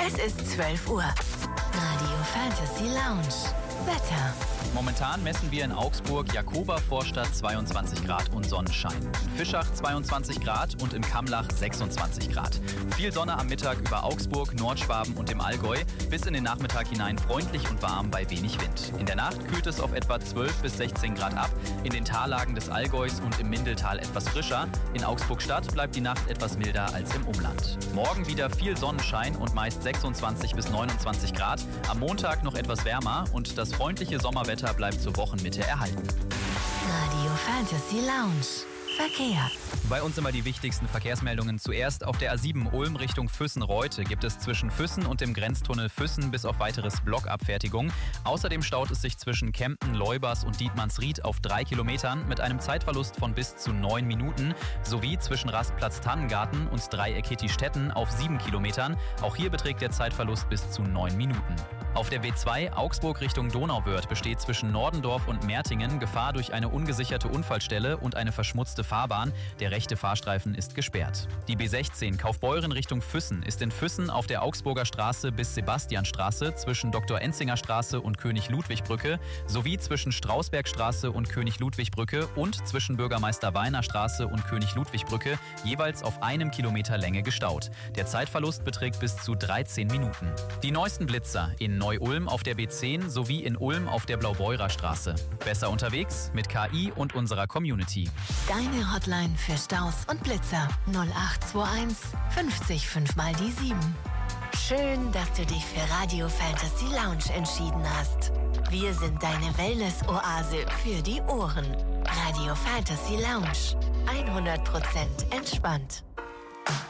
Es ist 12 Uhr. Radio Fantasy Lounge. Wetter. Momentan messen wir in Augsburg Jakoba-Vorstadt 22 Grad und Sonnenschein. In Fischach 22 Grad und in Kamlach 26 Grad. Viel Sonne am Mittag über Augsburg, Nordschwaben und dem Allgäu. Bis in den Nachmittag hinein freundlich und warm bei wenig Wind. In der Nacht kühlt es auf etwa 12 bis 16 Grad ab. In den Tallagen des Allgäus und im Mindeltal etwas frischer. In Augsburg-Stadt bleibt die Nacht etwas milder als im Umland. Morgen wieder viel Sonnenschein und meist 26 bis 29 Grad. Am Montag noch etwas wärmer und das freundliche Sommerwetter bleibt zur Wochenmitte erhalten. Radio Fantasy Lounge. Verkehr. Bei uns immer die wichtigsten Verkehrsmeldungen. Zuerst auf der A7 Ulm Richtung Füssen-Reute gibt es zwischen Füssen und dem Grenztunnel Füssen bis auf weiteres Blockabfertigung. Außerdem staut es sich zwischen Kempten, Leubers und Dietmannsried auf 3 Kilometern mit einem Zeitverlust von bis zu 9 Minuten sowie zwischen Rastplatz Tannengarten und Dreieck Hittistetten auf 7 Kilometern. Auch hier beträgt der Zeitverlust bis zu 9 Minuten. Auf der B2 Augsburg Richtung Donauwörth besteht zwischen Nordendorf und Mertingen Gefahr durch eine ungesicherte Unfallstelle und eine verschmutzte Fahrbahn. Der rechte Fahrstreifen ist gesperrt. Die B16 Kaufbeuren Richtung Füssen ist in Füssen auf der Augsburger Straße bis Sebastianstraße zwischen Dr. Enzinger Straße und König-Ludwig-Brücke sowie zwischen Strausbergstraße und König-Ludwig-Brücke und zwischen Bürgermeister Weiner Straße und König-Ludwig-Brücke jeweils auf 1 Kilometer Länge gestaut. Der Zeitverlust beträgt bis zu 13 Minuten. Die neuesten Blitzer in Neu-Ulm auf der B10 sowie in Ulm auf der Blaubeurer Straße. Besser unterwegs mit KI und unserer Community. Deine Hotline für Staus und Blitzer 0821 50 5 mal die 7. Schön, dass du dich für Radio Fantasy Lounge entschieden hast. Wir sind deine Wellness-Oase für die Ohren. Radio Fantasy Lounge. 100% entspannt.